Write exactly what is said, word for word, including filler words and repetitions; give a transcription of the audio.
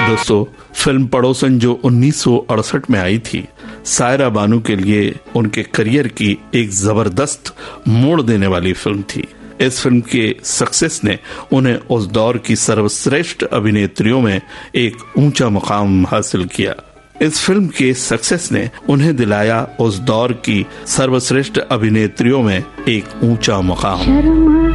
दोस्तों, फिल्म पड़ोसन जो उन्नीस सौ अड़सठ में आई थी, सायरा बानू के लिए उनके करियर की एक जबरदस्त मोड़ देने वाली फिल्म थी। इस फिल्म के सक्सेस ने उन्हें उस दौर की सर्वश्रेष्ठ अभिनेत्रियों में एक ऊंचा मुकाम हासिल किया। इस फिल्म के सक्सेस ने उन्हें दिलाया उस दौर की सर्वश्रेष्ठ अभिनेत्रियों में एक ऊंचा मुकाम।